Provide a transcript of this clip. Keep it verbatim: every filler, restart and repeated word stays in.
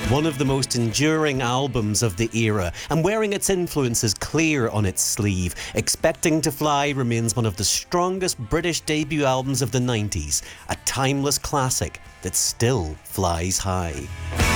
One of the most enduring albums of the era, and wearing its influences clear on its sleeve, Expecting to Fly remains one of the strongest British debut albums of the nineties, a timeless classic that still flies high.